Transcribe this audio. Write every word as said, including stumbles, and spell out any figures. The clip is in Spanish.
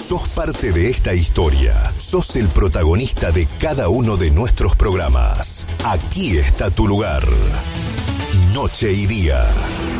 Sos parte de esta historia. Sos el protagonista de cada uno de nuestros programas. Aquí está tu lugar. Noche y Día.